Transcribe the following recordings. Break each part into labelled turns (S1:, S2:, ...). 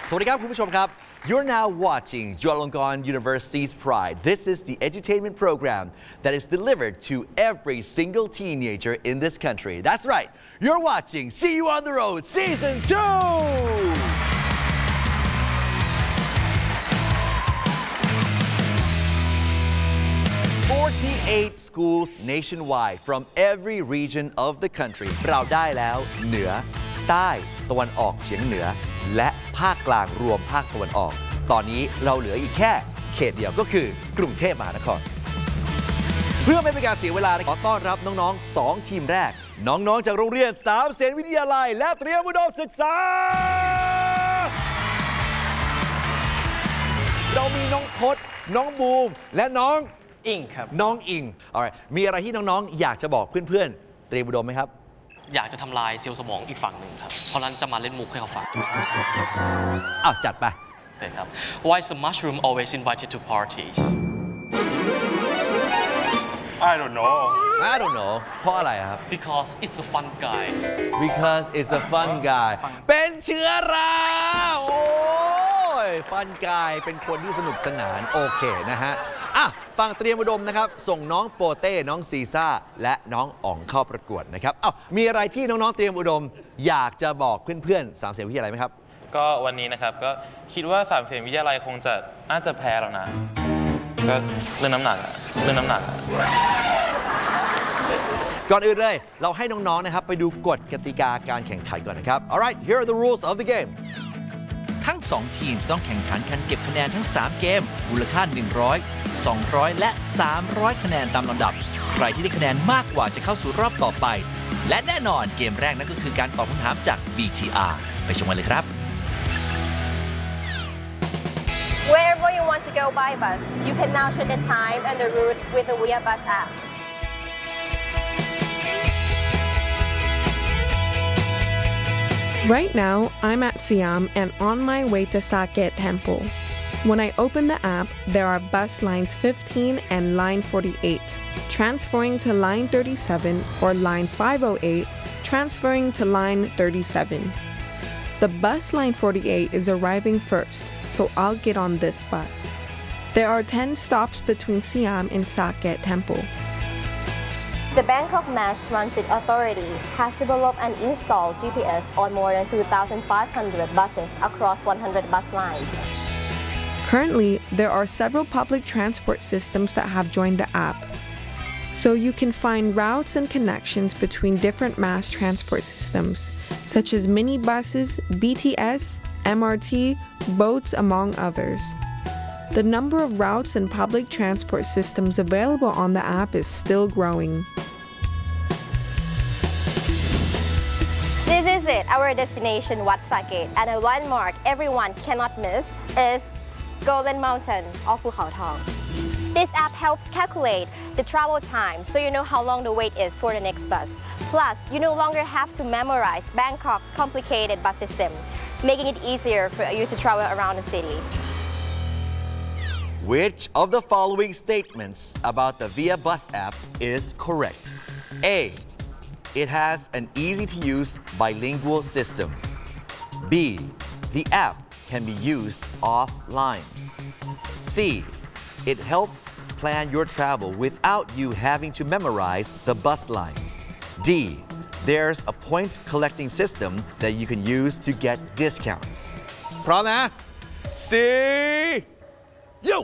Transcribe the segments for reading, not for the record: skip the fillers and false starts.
S1: สวัสดีครับคุณผู้ชมครับ You're now watching Chulalongkorn University's Pride. This is the edutainment program that is delivered to every single teenager in this country. That's right. You're watching See You on the Road Season 2. 48 schools nationwide from every region of the country เราได้แล้วเหนือใต้ตะวันออกเฉียงเหนือและภาคกลางรวมภาคตะวันออกตอนนี้เราเหลืออีกแค่เขตเดียวก็คือกรุงเทพมหานครเพื่อไม่เป็นการเสียเวลาขอต้อนรับน้องๆ2ทีมแรกน้องๆจากโรงเรียนสามเสนวิทยาลัยและเตรียมอุดมศึกษาเรามีน้องพจน์น้องบูมและน้อง
S2: อิงครับ
S1: น้องอิง Alright มีอะไรที่น้องๆอยากจะบอกเพื่อนๆเตรียมอุดมไหมครับ
S2: อยากจะทำลายเซลล์สมองอีกฝั่งหนึ่งครับเพราะนั้นจะมาเล่นมุกให้เขาฟัง
S1: อ้าวจัดไป
S2: ครับ Why is the mushroom always invited to parties
S3: I don't know
S1: เพราะอะไรครับ
S2: Because it's a fun guy
S1: Because it's a fun guy เป็นเชื้อราโอ้ย fun guy เป็นคนที่สนุกสนานโอเคนะฮะฝั่งเตรียมอุดมนะครับส่งน้องโปเต้น้องซีซ่าและน้องอ๋องเข้าประกวดนะครับมีอะไรที่น้องๆเตรียมอุดมอยากจะบอกเพื่อนๆสามเสนวิทยาลัยไหมครับ
S3: ก็วันนี้นะครับก็คิดว่าสามเสนวิทยาลัยคงจะน่าจะแพ้แล้วนะก็เรื่องน้ำหนัก
S1: ก่อนอื่นเลยเราให้น้องๆนะครับไปดูกฎกติกาการแข่งขันก่อนนะครับ Alright here are the rules of the game
S4: ทั้ง2ทีมจะต้องแข่งขันกันเก็บคะแนนทั้ง3เกมมูลค่า100 200และ300คะแนนตามลำดับใครที่ได้คะแนนมากกว่าจะเข้าสู่รอบต่อไปและแน่นอนเกมแรกนั่นก็คือการตอบคำถามจาก VTR ไปชมกันเลยครับ
S5: Wherever you want to go by bus, you can now check the time and the route with the Via Bus app.
S6: Right now, I'm at Siam and on my way to Saket Temple. When I open the app, there are bus lines 15 and line 48, transferring to line 37 or line 508, transferring to line 37. The bus line 48 is arriving first, so I'll get on this bus. There are 10 stops between Siam and Saket Temple.
S5: The Bangkok Mass Transit Authority has developed and installed GPS on more than 2,500 buses across 100 bus lines.
S6: Currently, there are several public transport systems that have joined the app, so you can find routes and connections between different mass transport systems, such as minibuses, BTS, MRT, boats, among others. The number of routes and public transport systems available on the app is still growing.
S5: This is it, our destination, Wat Saket, and a landmark everyone cannot miss is Golden Mountain or Phu Khao Thong. This app helps calculate the travel time so you know how long the wait is for the next bus. Plus, you no longer have to memorize Bangkok's complicated bus system, making it easier for you to travel around the city.
S1: Which of the following statements about the Via Bus app is correct? A. It has an easy-to-use bilingual system. B. The app can be used offline. C. It helps plan your travel without you having to memorize the bus lines. D. There's a point collecting system that you can use to get discounts. พร้อมนะ C. Yo!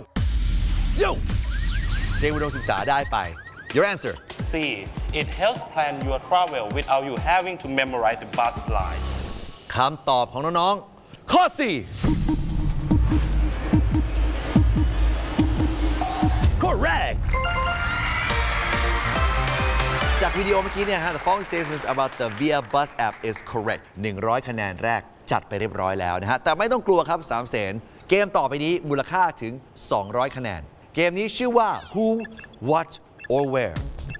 S1: เตรียมอุดมศึกษาได้ไป Your answer.
S3: C. It helps plan your travel without you having to memorize the bus lines.
S1: คำตอบของน้องๆข้อ C. Correct. จากวิดีโอเมื่อกี้เนี่ยฮะ The following statements about the Via Bus app is correct 100 คะแนนแรกจัดไปเรียบร้อยแล้วนะฮะแต่ไม่ต้องกลัวครับ3เสนเกมต่อไปนี้มูลค่าถึง200 คะแนนเกมนี้ชื่อว่า Who, What, or Where.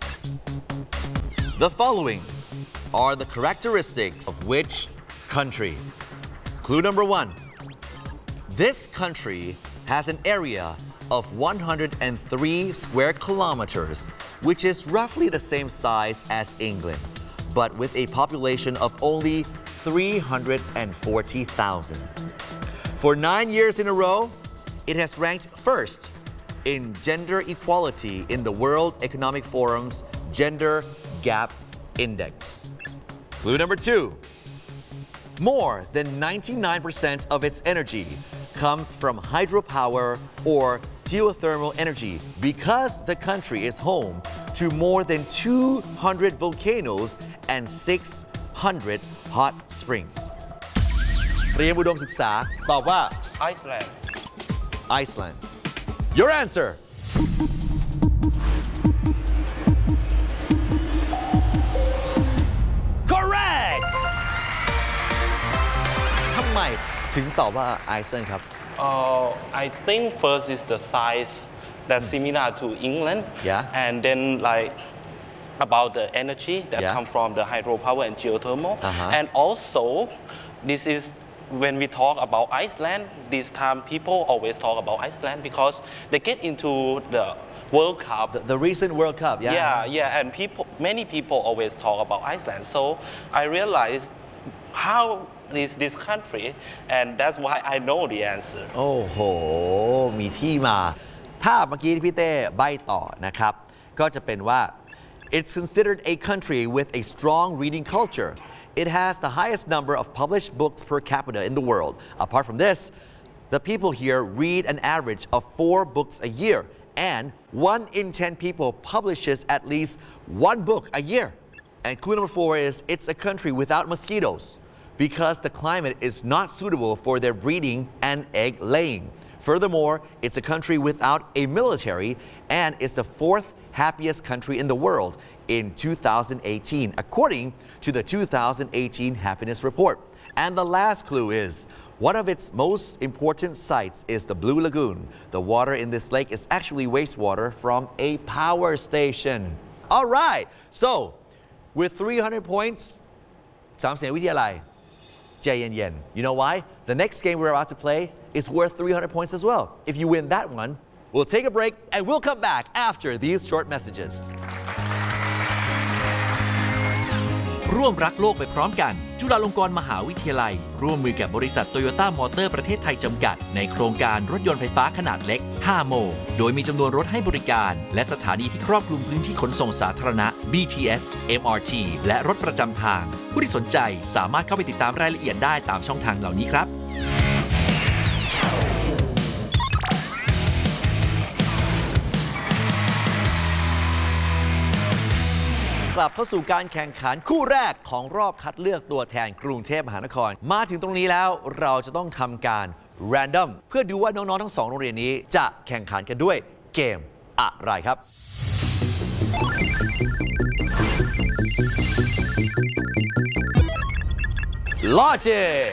S1: The following are the characteristics of which country? Clue number 1. This country has an area of 103 square kilometers, which is roughly the same size as England, but with a population of only 340,000. For 9 years in a row, it has ranked first in gender equality in the World Economic Forum's Gender Gap Index. Clue number 2. More than 99% of its energy comes from hydropower or geothermal energy because the country is home to more than 200 volcanoes and 600 hot springs. เตรียมอุดมศึกษาตอบว่า
S3: Iceland
S1: Iceland. Your answer. Correct. ทำไมถึงตอบว่า Iceland ครับ
S3: I think first is the size that's similar to England.
S1: Yeah.
S3: And then like about the energy that
S1: Yeah.
S3: come from the hydropower and geothermal.
S1: Uh-huh.
S3: And also, this is when we talk about Iceland, this time people always talk about Iceland because they get into the World Cup.
S1: The recent World Cup, yeah?
S3: Yeah, and many people always talk about Iceland. So I realized how is this country, and that's why I know the answer.
S1: โอ้โห มีที่มา ถ้าเมื่อกี้ที่พี่เต้ใบ้ต่อนะครับ ก็จะเป็นว่า it's considered a country with a strong reading culture. It has the highest number of published books per capita in the world. Apart from this, the people here read an average of 4 books a year, and 1 in 10 people publishes at least 1 book a year. And clue number 4 is it's a country without mosquitoes because the climate is not suitable for their breeding and egg laying. Furthermore, it's a country without a military and it's the 4th happiest country in the world in 2018, according to the 2018 Happiness Report. And the last clue is one of its most important sites is the Blue Lagoon. The water in this lake is actually wastewater from a power station. All right, so with 300 points, สามเสียงวิทยาลัย ใจเย็นๆ You know why? The next game we're about to play is worth 300 points as well. If you win that one, we'll take a break and we'll come back after these short messages.
S4: ร่วมรักโลกไปพร้อมกันจุฬาลงกรณ์มหาวิทยาลัยร่วมมือกับบริษัทโตโยต้ามอเตอร์ประเทศไทยจำกัดในโครงการรถยนต์ไฟฟ้าขนาดเล็ก 5 โมโดยมีจำนวนรถให้บริการและสถานีที่ครอบคลุมพื้นที่ขนส่งสาธารณะ BTS MRT และรถประจำทางผู้ที่สนใจสามารถเข้าไปติดตามรายละเอียดได้ตามช่องทางเหล่านี้ครับ
S1: กลับเข้าสู่การแข่งขันคู่แรกของรอบคัดเลือกตัวแทนกรุงเทพมหานครมาถึงตรงนี้แล้วเราจะต้องทำการ random เพื่อดูว่าน้องๆทั้ง2โรงเรียนนี้จะแข่งขันกันด้วยเกมอะไรครับ Logic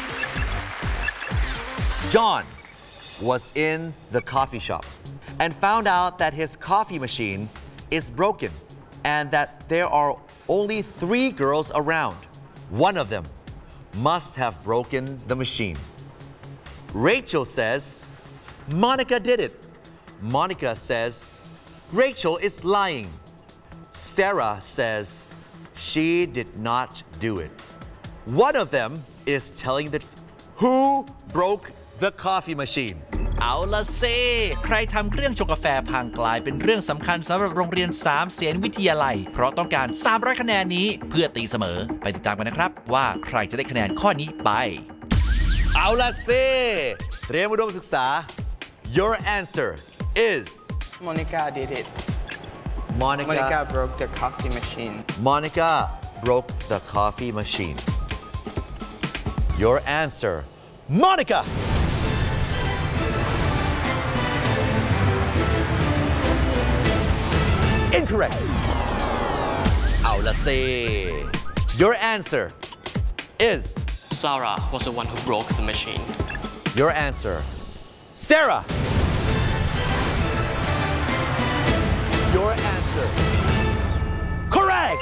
S1: John was in the coffee shop and found out that his coffee machine is broken and that there are only 3 girls around. One of them must have broken the machine. Rachel says, Monica did it. Monica says, Rachel is lying. Sarah says, she did not do it. One of them is telling the who broke the coffee machine.
S4: เอาละเซ่ใครทำเครื่องชงกาแฟพังกลายเป็นเรื่องสำคัญสำหรับโรงเรียน3เสียนวิทยาลัยเพราะต้องการ300คะแนนนี้เพื่อตีเสมอไปติดตามกันนะครับว่าใครจะได้คะแนนข้อนี้ไป
S1: เอาละเซ่เตรียมอุดมศึกษา Your answer is
S7: Monica did it.
S1: Monica
S7: Monica broke the coffee machine.
S1: Monica broke the coffee machine. Your answer Monica Incorrect. เอาละเซ่ Your answer is
S2: Sarah was the one who broke the machine.
S1: Your answer Sarah. Your answer